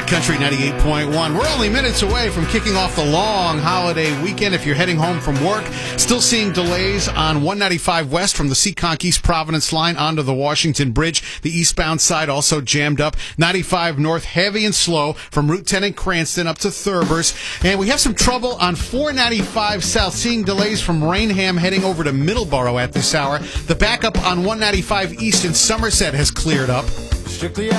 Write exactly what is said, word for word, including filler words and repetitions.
Rock Country ninety-eight point one. We're only minutes away from kicking off the long holiday weekend. If you're heading home from work, still seeing delays on one ninety-five West from the Seekonk East Providence line onto the Washington Bridge. The eastbound side also jammed up. ninety-five North heavy and slow from Route ten in Cranston up to Thurbers. And we have some trouble on four ninety-five South, seeing delays from Rainham heading over to Middleborough at this hour. The backup on one ninety-five East in Somerset has cleared up. Strictly